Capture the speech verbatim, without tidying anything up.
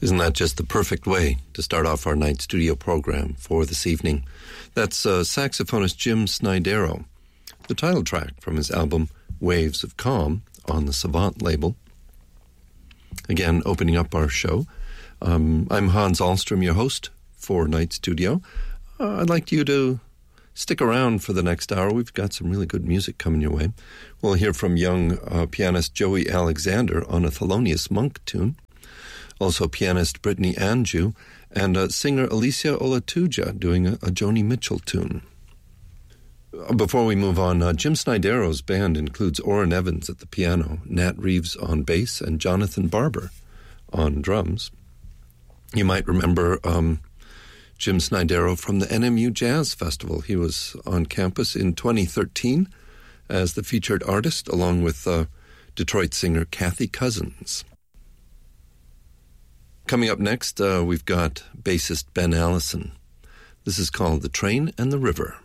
Isn't that just the perfect way to start off our night studio program for this evening? That's uh, saxophonist Jim Snydero, the title track from his album Waves of Calm on the Savant label. Again, opening up our show. Um, I'm Hans Ahlstrom, your host for Night Studio. Uh, I'd like you to stick around for the next hour. We've got some really good music coming your way. We'll hear from young uh, pianist Joey Alexander on a Thelonious Monk tune. Also pianist Brittany Anjou and uh, singer Alicia Olatuja doing a, a Joni Mitchell tune. Before we move on, uh, Jim Snydero's band includes Orrin Evans at the piano, Nat Reeves on bass, and Jonathan Barber on drums. You might remember um, Jim Snydero from the N M U Jazz Festival. He was on campus in twenty thirteen as the featured artist, along with uh, Detroit singer Kathy Cousins. Coming up next, uh, we've got bassist Ben Allison. This is called The Train and the River.